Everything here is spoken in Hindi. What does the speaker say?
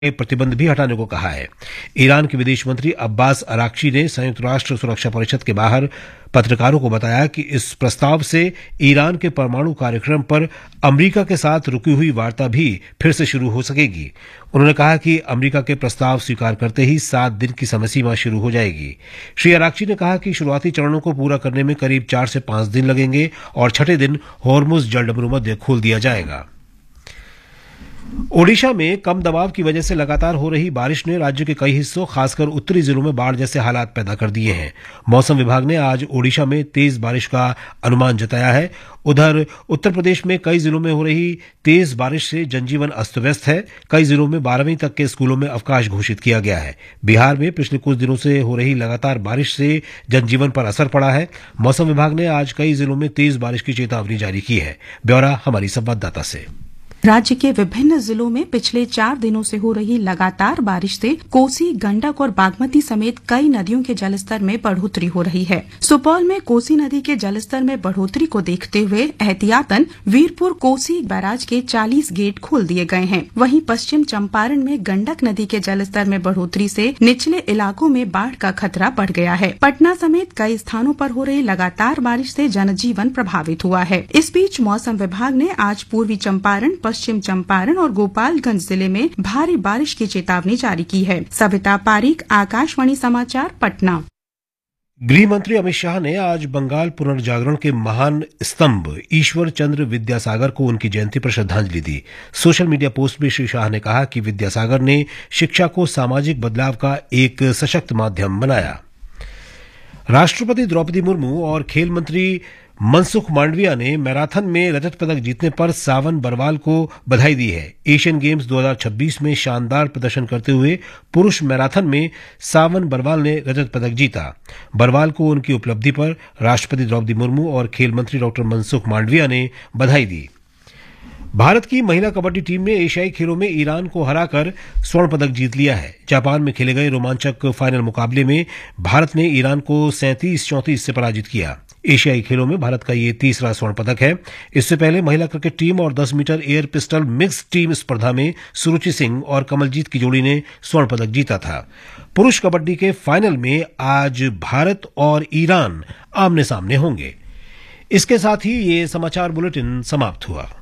प्रतिबंध भी हटाने को कहा है। ईरान के विदेश मंत्री अब्बास अराक्ची ने संयुक्त राष्ट्र सुरक्षा परिषद के बाहर पत्रकारों को बताया कि इस प्रस्ताव से ईरान के परमाणु कार्यक्रम पर अमेरिका के साथ रुकी हुई वार्ता भी फिर से शुरू हो सकेगी। उन्होंने कहा कि अमेरिका के प्रस्ताव स्वीकार करते ही 7 दिन की समय सीमा शुरू हो जाएगी। श्री अराक्ची ने कहा कि शुरुआती चरणों को पूरा करने में करीब 4 से 5 दिन लगेंगे और छठे दिन हॉर्मुज जलडमरूमध्य खोल दिया जाएगा। ओडिशा में कम दबाव की वजह से लगातार हो रही बारिश ने राज्य के कई हिस्सों खासकर उत्तरी जिलों में बाढ़ जैसे हालात पैदा कर दिए हैं। मौसम विभाग ने आज ओडिशा में तेज बारिश का अनुमान जताया है। उधर उत्तर प्रदेश में कई जिलों में हो रही तेज बारिश से जनजीवन अस्त व्यस्त है। कई जिलों में 12वीं तक के स्कूलों में अवकाश घोषित किया गया है। बिहार में पिछले कुछ दिनों से हो रही लगातार बारिश से जनजीवन पर असर पड़ा है। मौसम विभाग ने आज कई जिलों में तेज बारिश की चेतावनी जारी की है। ब्यौरा हमारी संवाददाता से। राज्य के विभिन्न जिलों में पिछले 4 दिनों से हो रही लगातार बारिश से कोसी, गंडक और बागमती समेत कई नदियों के जलस्तर में बढ़ोतरी हो रही है। सुपौल में कोसी नदी के जलस्तर में बढ़ोतरी को देखते हुए एहतियातन वीरपुर कोसी बैराज के 40 गेट खोल दिए गए हैं। वहीं पश्चिम चंपारण में गंडक नदी के जलस्तर में बढ़ोतरी से निचले इलाकों में बाढ़ का खतरा बढ़ गया है। पटना समेत कई स्थानों पर हो रही लगातार बारिश से जनजीवन प्रभावित हुआ है। इस बीच मौसम विभाग ने आज पूर्वी चंपारण, पश्चिम चंपारण और गोपालगंज जिले में भारी बारिश की चेतावनी जारी की है। सविता पारीक, आकाशवाणी समाचार, पटना। गृह मंत्री अमित शाह ने आज बंगाल पुनर्जागरण के महान स्तंभ ईश्वर चंद्र विद्यासागर को उनकी जयंती पर श्रद्धांजलि दी। सोशल मीडिया पोस्ट में श्री शाह ने कहा कि विद्यासागर ने शिक्षा को सामाजिक बदलाव का एक सशक्त माध्यम बनाया। राष्ट्रपति द्रौपदी मुर्मू और खेल मंत्री मनसुख मांडविया ने मैराथन में रजत पदक जीतने पर सावन बरवाल को बधाई दी है। एशियन गेम्स 2026 में शानदार प्रदर्शन करते हुए पुरुष मैराथन में सावन बरवाल ने रजत पदक जीता। बरवाल को उनकी उपलब्धि पर राष्ट्रपति द्रौपदी मुर्मू और खेल मंत्री डॉक्टर मनसुख मांडविया ने बधाई दी। भारत की महिला कबड्डी टीम ने एशियाई खेलों में ईरान को हराकर स्वर्ण पदक जीत लिया है। जापान में खेले गए रोमांचक फाइनल मुकाबले में भारत ने ईरान को 37-34 से पराजित किया। एशियाई खेलों में भारत का ये तीसरा स्वर्ण पदक है। इससे पहले महिला क्रिकेट टीम और 10 metre air pistol mix team स्पर्धा में सुरुचि सिंह और कमलजीत की जोड़ी ने स्वर्ण पदक जीता था। पुरुष कबड्डी के फाइनल में आज भारत और ईरान आमने सामने होंगे। इसके साथ ही ये समाचार बुलेटिन समाप्त हुआ।